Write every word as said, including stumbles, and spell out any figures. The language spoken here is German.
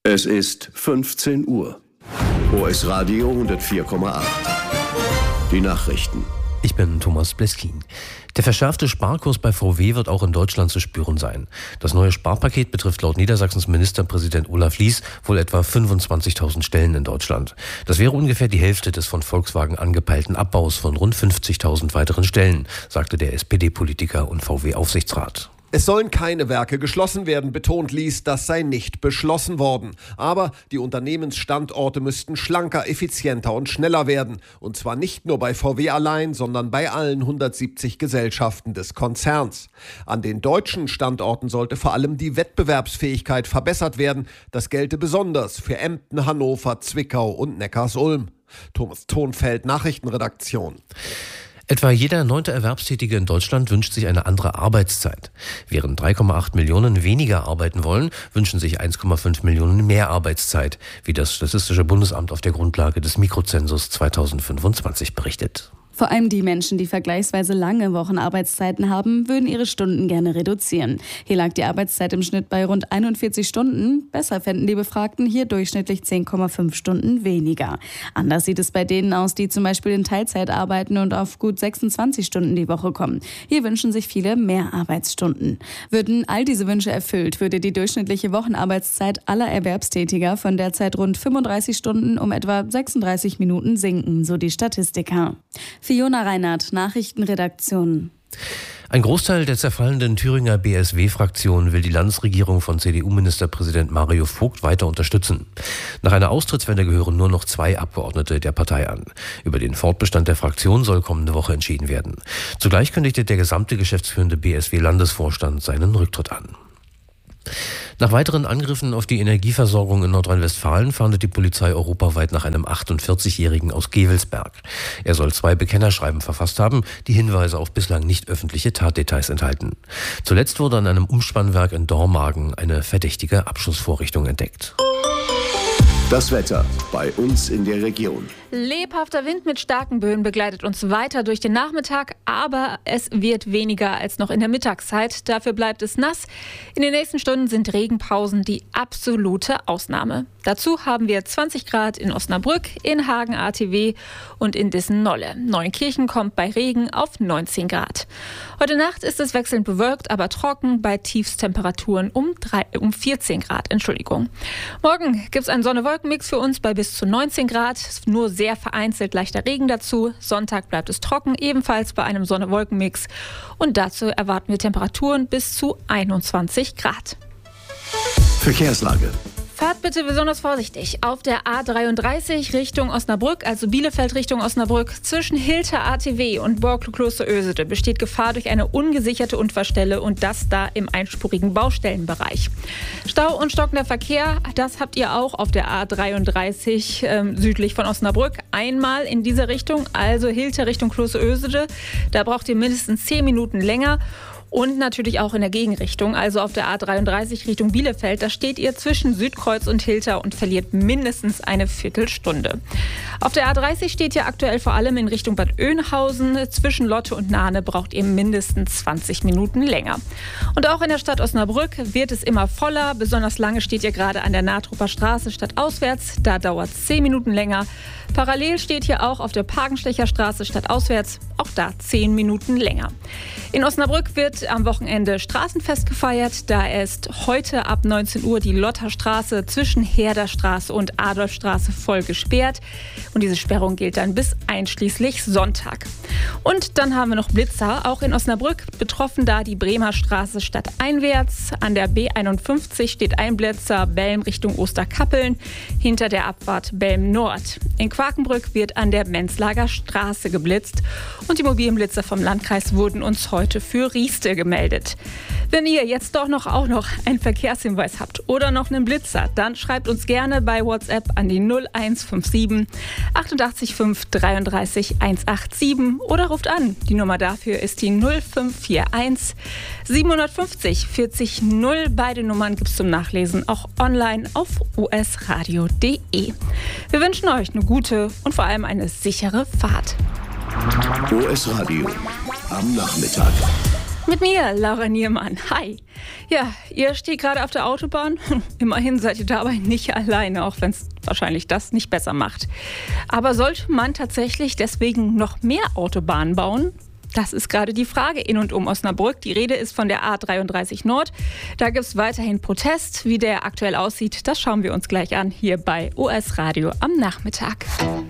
Es ist fünfzehn Uhr. O S Radio hundertvier Komma acht. Die Nachrichten. Ich bin Thomas Bleskin. Der verschärfte Sparkurs bei V W wird auch in Deutschland zu spüren sein. Das neue Sparpaket betrifft laut Niedersachsens Ministerpräsident Olaf Lies wohl etwa fünfundzwanzigtausend Stellen in Deutschland. Das wäre ungefähr die Hälfte des von Volkswagen angepeilten Abbaus von rund fünfzigtausend weiteren Stellen, sagte der S P D-Politiker und V W-Aufsichtsrat. Es sollen keine Werke geschlossen werden, betont Lies, das sei nicht beschlossen worden. Aber die Unternehmensstandorte müssten schlanker, effizienter und schneller werden. Und zwar nicht nur bei V W allein, sondern bei allen hundertsiebzig Gesellschaften des Konzerns. An den deutschen Standorten sollte vor allem die Wettbewerbsfähigkeit verbessert werden. Das gelte besonders für Emden, Hannover, Zwickau und Neckarsulm. Thomas Thonfeld, Nachrichtenredaktion. Etwa jeder neunte Erwerbstätige in Deutschland wünscht sich eine andere Arbeitszeit. Während drei Komma acht Millionen weniger arbeiten wollen, wünschen sich eins Komma fünf Millionen mehr Arbeitszeit, wie das Statistische Bundesamt auf der Grundlage des Mikrozensus zweitausendfünfundzwanzig berichtet. Vor allem die Menschen, die vergleichsweise lange Wochenarbeitszeiten haben, würden ihre Stunden gerne reduzieren. Hier lag die Arbeitszeit im Schnitt bei rund einundvierzig Stunden. Besser fänden die Befragten hier durchschnittlich zehn Komma fünf Stunden weniger. Anders sieht es bei denen aus, die zum Beispiel in Teilzeit arbeiten und auf gut sechsundzwanzig Stunden die Woche kommen. Hier wünschen sich viele mehr Arbeitsstunden. Würden all diese Wünsche erfüllt, würde die durchschnittliche Wochenarbeitszeit aller Erwerbstätiger von derzeit rund fünfunddreißig Stunden um etwa sechsunddreißig Minuten sinken, so die Statistiker. Fiona Reinhardt, Nachrichtenredaktion. Ein Großteil der zerfallenden Thüringer B S W-Fraktion will die Landesregierung von C D U-Ministerpräsident Mario Vogt weiter unterstützen. Nach einer Austrittswende gehören nur noch zwei Abgeordnete der Partei an. Über den Fortbestand der Fraktion soll kommende Woche entschieden werden. Zugleich kündigte der gesamte geschäftsführende B S W-Landesvorstand seinen Rücktritt an. Nach weiteren Angriffen auf die Energieversorgung in Nordrhein-Westfalen fahndet die Polizei europaweit nach einem achtundvierzigjährigen aus Gevelsberg. Er soll zwei Bekennerschreiben verfasst haben, die Hinweise auf bislang nicht öffentliche Tatdetails enthalten. Zuletzt wurde an einem Umspannwerk in Dormagen eine verdächtige Abschussvorrichtung entdeckt. Das Wetter bei uns in der Region. Lebhafter Wind mit starken Böen begleitet uns weiter durch den Nachmittag, aber es wird weniger als noch in der Mittagszeit. Dafür bleibt es nass. In den nächsten Stunden sind Regenpausen die absolute Ausnahme. Dazu haben wir zwanzig Grad in Osnabrück, in Hagen-A T W und in Dissen-Nolle. Neunkirchen kommt bei Regen auf neunzehn Grad. Heute Nacht ist es wechselnd bewölkt, aber trocken bei Tiefstemperaturen um, drei, um vierzehn Grad. Entschuldigung. Morgen gibt es einen Sonne-Wolken-Mix für uns bei bis zu neunzehn Grad. Nur sehr vereinzelt leichter Regen dazu. Sonntag bleibt es trocken, ebenfalls bei einem Sonne-Wolken-Mix. Und dazu erwarten wir Temperaturen bis zu einundzwanzig Grad. Verkehrslage. Fahrt bitte besonders vorsichtig. Auf der A dreiunddreißig Richtung Osnabrück, also Bielefeld Richtung Osnabrück, zwischen Hilter A T W und Borklo-Kloster-Ösede besteht Gefahr durch eine ungesicherte Unfallstelle und das da im einspurigen Baustellenbereich. Stau und stockender Verkehr, das habt ihr auch auf der A dreiunddreißig ähm, südlich von Osnabrück. Einmal in dieser Richtung, also Hilter Richtung Kloster-Ösede. Da braucht ihr mindestens zehn Minuten länger. Und natürlich auch in der Gegenrichtung, also auf der A dreiunddreißig Richtung Bielefeld. Da steht ihr zwischen Südkreuz und Hilter und verliert mindestens eine Viertelstunde. Auf der A dreißig steht ihr aktuell vor allem in Richtung Bad Oeynhausen. Zwischen Lotte und Nahne braucht ihr mindestens zwanzig Minuten länger. Und auch in der Stadt Osnabrück wird es immer voller. Besonders lange steht ihr gerade an der Nahtruper Straße stadtauswärts. Da dauert es zehn Minuten länger. Parallel steht hier auch auf der Pagenstecher Straße stadtauswärts. Auch da zehn Minuten länger. In Osnabrück wird am Wochenende Straßenfest gefeiert. Da ist heute ab neunzehn Uhr die Lotterstraße zwischen Herderstraße und Adolfstraße voll gesperrt. Und diese Sperrung gilt dann bis einschließlich Sonntag. Und dann haben wir noch Blitzer, auch in Osnabrück. Betroffen da die Bremer Straße stadteinwärts. An der B einundfünfzig steht ein Blitzer, Belm Richtung Osterkappeln, hinter der Abfahrt Belm Nord. In Quakenbrück wird an der Menzlager Straße geblitzt. Und die mobilen Blitzer vom Landkreis wurden uns heute für Rieste gemeldet. Wenn ihr jetzt doch noch auch noch einen Verkehrshinweis habt oder noch einen Blitzer, dann schreibt uns gerne bei WhatsApp an die null eins fünf sieben achtundachtzig fünf dreiunddreißig hundertsiebenundachtzig oder ruft an. Die Nummer dafür ist die null fünf vier eins siebenhundertfünfzig vierzig null. Beide Nummern gibt es zum Nachlesen auch online auf u s radio punkt d e. Wir wünschen euch eine gute und vor allem eine sichere Fahrt. O S Radio am Nachmittag. Mit mir, Laura Niermann. Hi. Ja, ihr steht gerade auf der Autobahn. Immerhin seid ihr dabei nicht alleine, auch wenn es wahrscheinlich das nicht besser macht. Aber sollte man tatsächlich deswegen noch mehr Autobahnen bauen? Das ist gerade die Frage in und um Osnabrück. Die Rede ist von der A dreiunddreißig Nord. Da gibt es weiterhin Protest. Wie der aktuell aussieht, das schauen wir uns gleich an hier bei O S Radio am Nachmittag.